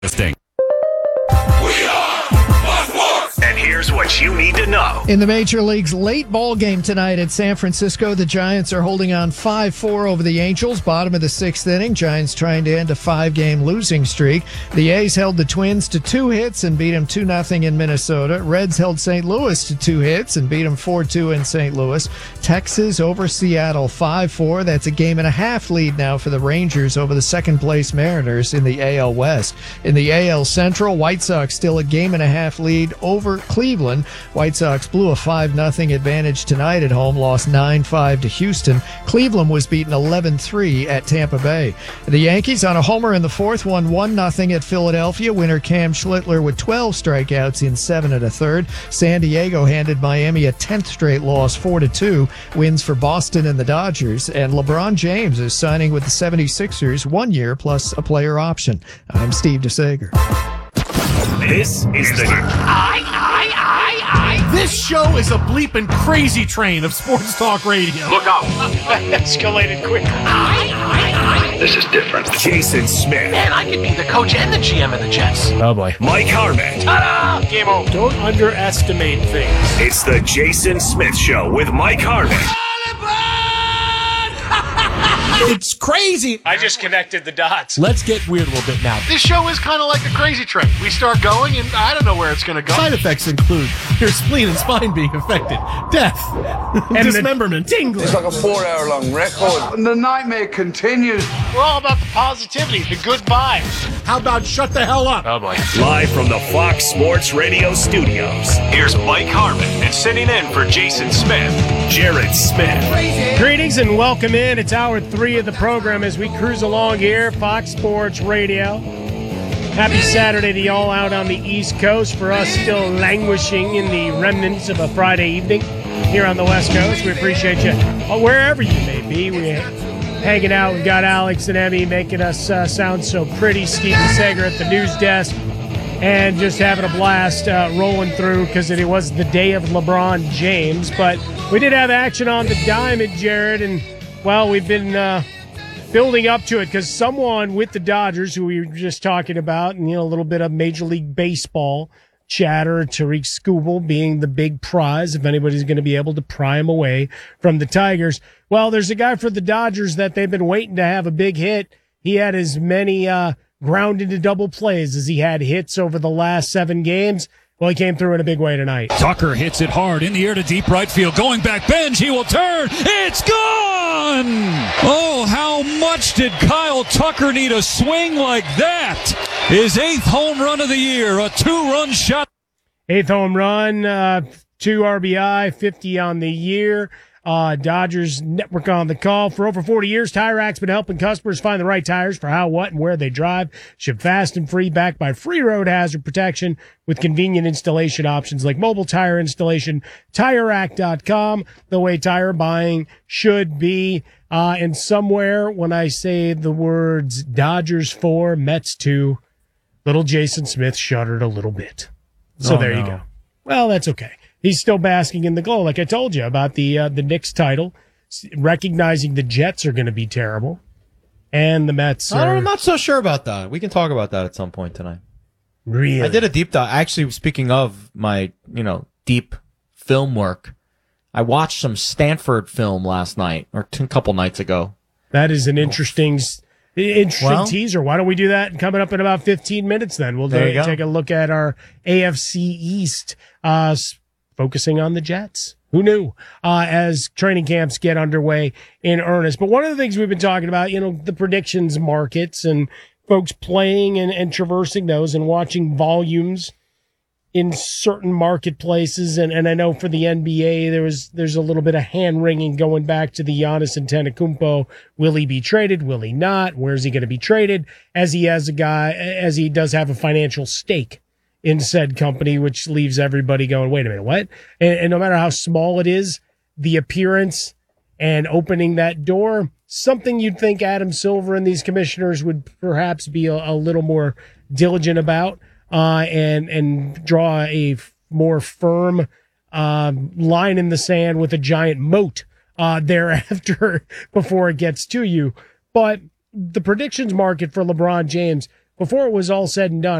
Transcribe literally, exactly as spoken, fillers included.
Thing. We are Fox Sports! And here's what you need to know. In the Major League's late ball game tonight at San Francisco, the Giants are holding on five four over the Angels, bottom of the sixth inning. Giants trying to end a five-game losing streak. The A's held the Twins to two hits and beat them two nothing in Minnesota. Reds held Saint Louis to two hits and beat them four two in Saint Louis. Texas over Seattle five four. That's a game and a half lead now for the Rangers over the second-place Mariners in the A L West. In the A L Central, White Sox still a game and a half lead over Cleveland. White Sox blew a five nothing advantage tonight at home, lost nine five to Houston. Cleveland was beaten eleven three at Tampa Bay. The Yankees on a homer in the fourth won one nothing at Philadelphia. Winner Cam Schlittler with twelve strikeouts in seven and a third. San Diego handed Miami a tenth straight loss, four to two. Wins for Boston and the Dodgers. And LeBron James is signing with the seventy-sixers one year plus a player option. I'm Steve DeSager. This is the I, I, I, I. This show is a bleeping crazy train of sports talk radio. Look out. That escalated quick. I, I, I. This is different. Jason Smith. Man, I could be the coach and the G M of the Jets. Oh boy. Mike Harmon. Ta-da! Game over. Don't underestimate things. It's the Jason Smith Show with Mike Harmon. It's crazy. I just connected the dots. Let's get weird a little bit now. This show is kind of like a crazy train. We start going, and I don't know where it's going to go. Side effects include your spleen and spine being affected, death, and dismemberment, tingling. It's like a four-hour-long record. And the nightmare continues. We're all about the positivity, the good vibes. How about shut the hell up? Oh, boy. Live from the Fox Sports Radio studios, here's Mike Harmon. And sitting in for Jason Smith, Jared Smith. Greetings and welcome in. It's hour three of the program as we cruise along here, Fox Sports Radio. Happy Saturday to y'all out on the East Coast. For us, still languishing in the remnants of a Friday evening here on the West Coast. We appreciate you wherever you may be. We're hanging out. We've got Alex and Emmy making us uh, sound so pretty. Steven Sager at the news desk. And just having a blast uh, rolling through because it was the day of LeBron James. But we did have action on the diamond, Jared. And, well, we've been uh, building up to it because someone with the Dodgers, who we were just talking about, and, you know, a little bit of Major League Baseball chatter, Tariq Skubal being the big prize, if anybody's going to be able to pry him away from the Tigers. Well, there's a guy for the Dodgers that they've been waiting to have a big hit. He had as many uh, ground into double plays as he had hits over the last seven games. Well, he came through in a big way tonight. Tucker hits it hard in the air to deep right field. Going back, Benj, he will turn. It's gone! Oh, how much did Kyle Tucker need a swing like that? His eighth home run of the year, a two-run shot. Eighth home run, uh, two R B I, fifty on the year. Uh, Dodgers Network on the call. For over forty years, Tire Racks been helping customers find the right tires for how, what, and where they drive. Ship fast and free, backed by free road hazard protection with convenient installation options like mobile tire installation. Tire Rack dot com, the way tire buying should be. Uh, and somewhere when I say the words Dodgers four, Mets two, little Jason Smith shuddered a little bit. So Oh, there no. you go. Well, that's okay. He's still basking in the glow, like I told you about the uh, the Knicks title, recognizing the Jets are going to be terrible, and the Mets are... I'm not so sure about that. We can talk about that at some point tonight. Really? I did a deep dive. Actually, speaking of my, you know, deep film work, I watched some Stanford film last night, or a couple nights ago. That is an interesting... Interesting Well, teaser. Why don't we do that coming up in about fifteen minutes then? We'll There do, you go. take a look at our A F C East, uh, focusing on the Jets. Who knew? Uh, as training camps get underway in earnest. But one of the things we've been talking about, you know, the predictions markets and folks playing and, and traversing those and watching volumes in certain marketplaces. And, and I know for the N B A, there was, there's a little bit of hand wringing going back to the Giannis Antetokounmpo. Will he be traded? Will he not? Where's he going to be traded? As he has a guy, as he does have a financial stake in said company, which leaves everybody going, wait a minute, what? And, and no matter how small it is, the appearance and opening that door, something you'd think Adam Silver and these commissioners would perhaps be a, a little more diligent about. Uh, and, and draw a f- more firm, uh, line in the sand with a giant moat, uh, thereafter before it gets to you. But the predictions market for LeBron James, before it was all said and done,